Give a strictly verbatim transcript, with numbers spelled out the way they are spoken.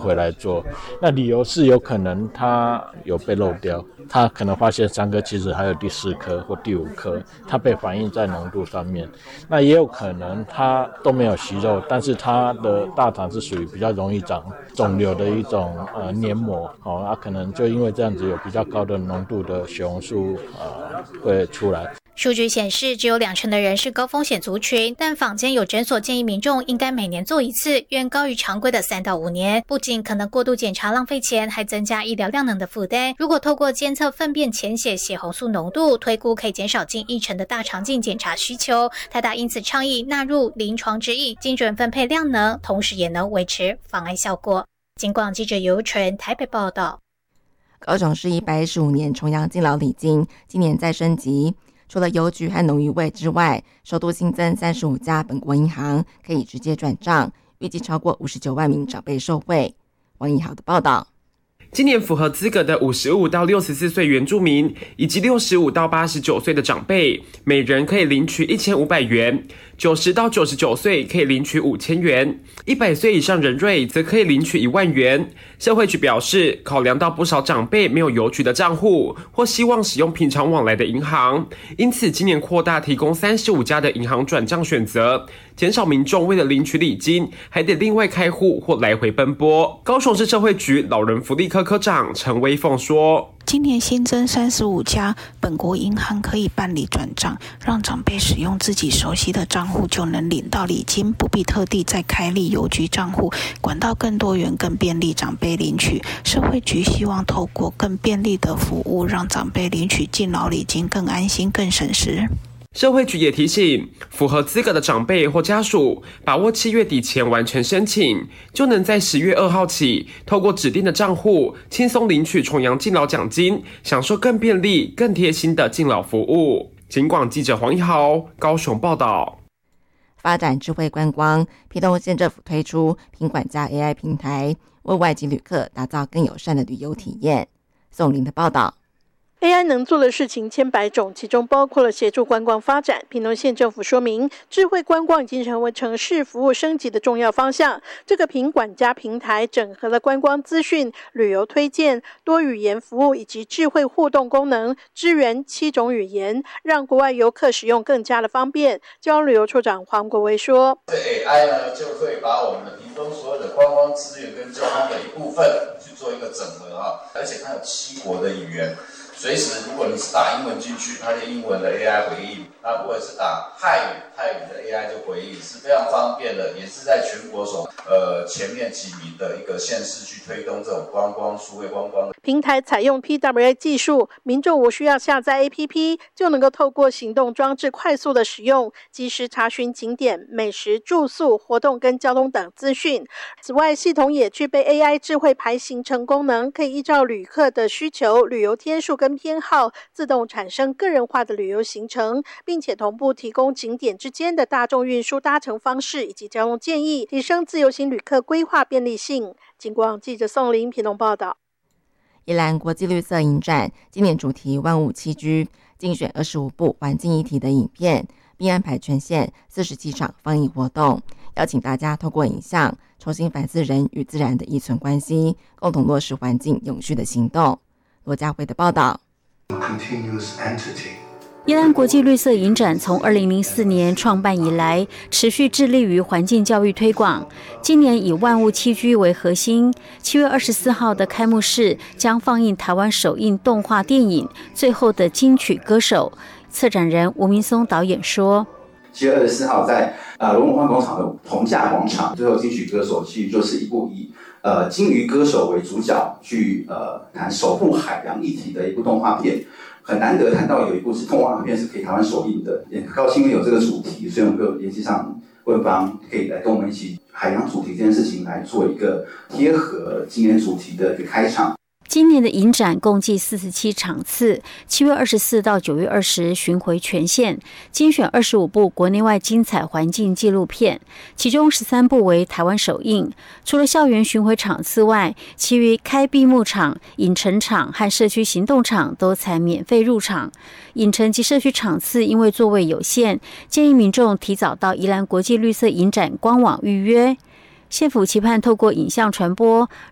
回来做。那理由是有可能他有被漏掉，他可能发现三颗其实还有第四颗或第五颗，它被反映在浓度上面。那也有可能他都没有息肉，但是他的大肠是属于比较容易长肿瘤的一种呃黏膜，哦，那、啊、可能就因为这样子有比较高的浓度的血红素呃会出来。 数据显示，只有两成的人是高风险族群，但坊间有诊所建议民众应该每年做一次，远高于常规的三到五年。不仅可能过度检查浪费钱，还增加医疗量能的负担。如果透过监测粪便潜血血红素浓度，推估可以减少近一成的大肠镜检查需求。台大因此倡议纳入临床指引，精准分配量能，同时也能维持防癌效果。警广记者尤纯台北报道。 高雄市一百一十五年重阳敬老礼金今年再升级，除了邮局和农渔会之外，首度新增三十五家本国银行可以直接转账，预计超过五十九万名长辈受惠。王以豪的报道。 今年符合资格的五十五到六十四岁原住民以及六十五到八十九岁的长辈，每人可以领取一千五百元，九十到九十九岁可以领取五千元，一百岁以上人瑞则可以领取一万元。社会局表示，考量到不少长辈没有邮局的账户，或希望使用平常往来的银行，因此今年扩大提供三十五家的银行转账选择，减少民众为了领取礼金还得另外开户或来回奔波。高雄市社会局老人福利科科长陈威凤说， 今年新增三十五家本国银行可以办理转账，让长辈使用自己熟悉的账户就能领到礼金，不必特地再开立邮局账户，管道更多元更便利长辈领取。社会局希望透过更便利的服务，让长辈领取敬老礼金更安心更省时。 社会局也提醒，符合资格的长辈或家属，把握七月底前完成申请，就能在十月二号起，透过指定的账户，轻松领取重阳敬老奖金，享受更便利、更贴心的敬老服务。警广记者黄一豪，高雄报道。 发展智慧观光，屏东县政府推出品管家 A I 平台，为外籍旅客打造更友善的旅游体验。宋林的报道。 A I 能做的事情千百种，其中包括了协助观光发展。屏东县政府说明，智慧观光已经成为城市服务升级的重要方向。这个品管家平台整合了观光资讯、旅游推荐、多语言服务以及智慧互动功能，支援七种语言，让国外游客使用更加的方便。交通旅游处长黄国维说， 这 A I 呢，就会把我们的屏东所有的观光资源跟交通的一部分去做一个整合哈，而且它有七国的语言。随时，如果你是打英文进去，它就英文的 A I 回应；那如果是打泰语，泰语的 A I 就回应，是非常方便的，也是在全国所呃前面几名的一个县市去推动这种观光数位观光。 平台采用 P W A 技术，民众无需要下载 A P P， 就能够透过行动装置快速的使用，及时查询景点、美食、住宿、活动跟交通等资讯。此外，系统也具备 A I 智慧排行程功能，可以依照旅客的需求、旅游天数跟偏好，自动产生个人化的旅游行程，并且同步提供景点之间的大众运输搭乘方式以及交通建议，提升自由行旅客规划便利性。警广记者宋林屏东报道。 宜兰国际绿色影展今年主题万物栖居，竞选二十五部环境议题的影片，并安排全县四十七场放映活动，邀请大家透过影像重新反思人与自然的依存关系，共同落实环境永续的行动。罗家辉的报道。 宜兰国际绿色影展从二零零四年创办以来，持续致力于环境教育推广。今年以万物栖居为核心，七月二十四号的开幕式将放映台湾首映动画电影《最后的金曲歌手》。策展人吴明松导演说：“ 七月二十四号在呃龙文化工厂的同价广场，最后金曲歌手其实就是一部以呃鲸鱼歌手为主角去呃谈守护海洋议题的一部动画片。”很难得看到有一部是动画片是可以台湾首映的，也很高兴因为有这个主题，所以我们就联系上贵方可以来跟我们一起海洋主题这件事情来做一个贴合今年主题的一个开场。 今年的影展共计四十七场次，七月二十四到九月二十巡回全县，精选二十五部国内外精彩环境纪录片，其中十三部为台湾首映。除了校园巡回场次外，其余开闭幕场、影城场和社区行动场都采免费入场。影城及社区场次因为座位有限，建议民众提早到宜兰国际绿色影展官网预约。县府期盼透过影像传播，